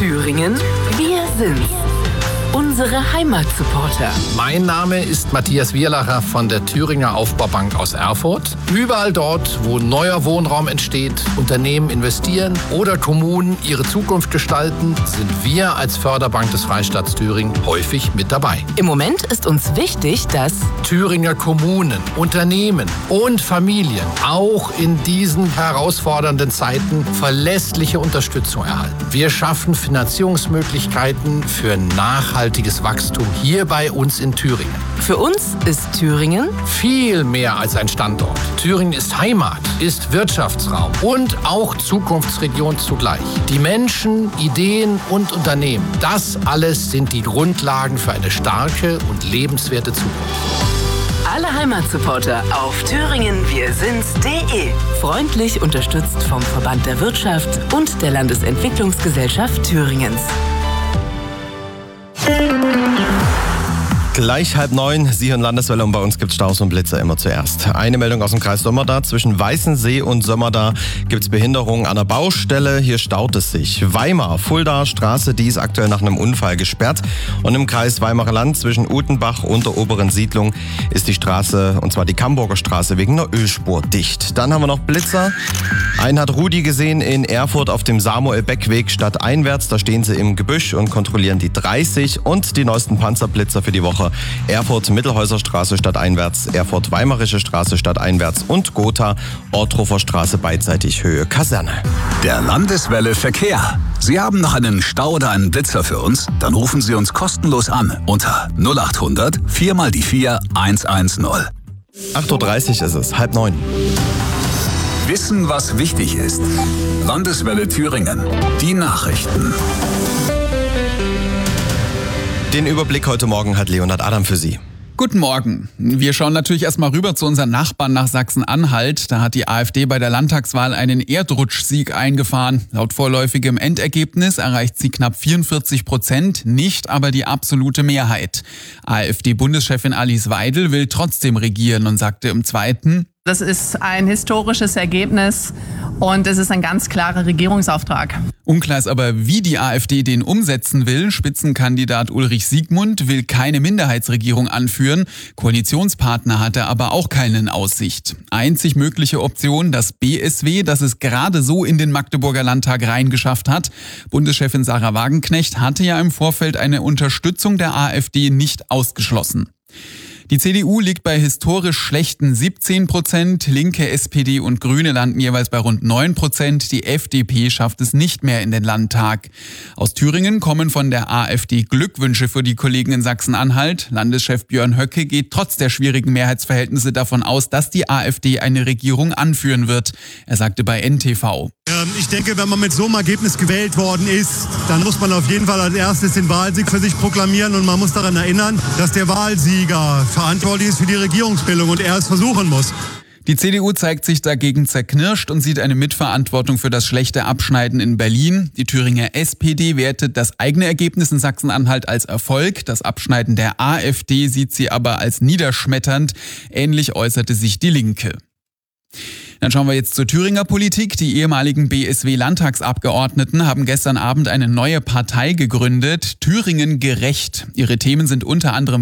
Thüringen, wir sind's. Unsere Heimatsupporter. Mein Name ist Matthias Wierlacher von der Thüringer Aufbaubank aus Erfurt. Überall dort, wo neuer Wohnraum entsteht, Unternehmen investieren oder Kommunen ihre Zukunft gestalten, sind wir als Förderbank des Freistaats Thüringen häufig mit dabei. Im Moment ist uns wichtig, dass Thüringer Kommunen, Unternehmen und Familien auch in diesen herausfordernden Zeiten verlässliche Unterstützung erhalten. Wir schaffen Finanzierungsmöglichkeiten für nachhaltiges Wachstum hier bei uns in Thüringen. Für uns ist Thüringen viel mehr als ein Standort. Thüringen ist Heimat, ist Wirtschaftsraum und auch Zukunftsregion zugleich. Die Menschen, Ideen und Unternehmen, das alles sind die Grundlagen für eine starke und lebenswerte Zukunft. alle Heimatsupporter auf thüringenwirsind's.de. Freundlich unterstützt vom Verband der Wirtschaft und der Landesentwicklungsgesellschaft Thüringens. Gleich 8:30, Sie hören Landeswelle und bei uns gibt's Staus und Blitzer immer zuerst. Eine Meldung aus dem Kreis Sömmerda. Zwischen Weißensee und Sömmerda gibt's Behinderungen an der Baustelle. Hier staut es sich. Weimar, Fuldaer Straße, die ist aktuell nach einem Unfall gesperrt. Und im Kreis Weimarer Land zwischen Utenbach und der oberen Siedlung ist die Straße, und zwar die Kamburger Straße, wegen einer Ölspur dicht. Dann haben wir noch Blitzer. Einen hat Rudi gesehen in Erfurt auf dem Samuel-Beck-Weg stadteinwärts. Da stehen sie im Gebüsch und kontrollieren die 30. Und die neuesten Panzerblitzer für die Woche. Erfurt-Mittelhäuser Straße stadteinwärts, Erfurt-Weimarische Straße stadteinwärts und Gotha, Orthofer Straße beidseitig Höhe Kaserne. Der Landeswelle Verkehr. Sie haben noch einen Stau oder einen Blitzer für uns? Dann rufen Sie uns kostenlos an unter 0800 4 mal die 4 110. 8:30 Uhr ist es, 8:30. Wissen, was wichtig ist. Landeswelle Thüringen. Die Nachrichten. Den Überblick heute Morgen hat Leonhard Adam für Sie. Guten Morgen. Wir schauen natürlich erstmal rüber zu unseren Nachbarn nach Sachsen-Anhalt. Da hat die AfD bei der Landtagswahl einen Erdrutschsieg eingefahren. Laut vorläufigem Endergebnis erreicht sie knapp 44%, nicht aber die absolute Mehrheit. AfD-Bundeschefin Alice Weidel will trotzdem regieren und sagte im Zweiten: Das ist ein historisches Ergebnis und es ist ein ganz klarer Regierungsauftrag. Unklar ist aber, wie die AfD den umsetzen will. Spitzenkandidat Ulrich Siegmund will keine Minderheitsregierung anführen. Koalitionspartner hat er aber auch keine in Aussicht. Einzig mögliche Option das BSW, das es gerade so in den Magdeburger Landtag reingeschafft hat. Bundeschefin Sarah Wagenknecht hatte ja im Vorfeld eine Unterstützung der AfD nicht ausgeschlossen. Die CDU liegt bei historisch schlechten 17%, Linke, SPD und Grüne landen jeweils bei rund 9%. Die FDP schafft es nicht mehr in den Landtag. Aus Thüringen kommen von der AfD Glückwünsche für die Kollegen in Sachsen-Anhalt. Landeschef Björn Höcke geht trotz der schwierigen Mehrheitsverhältnisse davon aus, dass die AfD eine Regierung anführen wird. Er sagte bei NTV: Ich denke, wenn man mit so einem Ergebnis gewählt worden ist, dann muss man auf jeden Fall als erstes den Wahlsieg für sich proklamieren und man muss daran erinnern, dass der Wahlsieger verantwortlich ist für die Regierungsbildung und er es versuchen muss. Die CDU zeigt sich dagegen zerknirscht und sieht eine Mitverantwortung für das schlechte Abschneiden in Berlin. Die Thüringer SPD wertet das eigene Ergebnis in Sachsen-Anhalt als Erfolg. Das Abschneiden der AfD sieht sie aber als niederschmetternd. Ähnlich äußerte sich die Linke. Dann schauen wir jetzt zur Thüringer Politik. Die ehemaligen BSW-Landtagsabgeordneten haben gestern Abend eine neue Partei gegründet, Thüringen gerecht. Ihre Themen sind unter anderem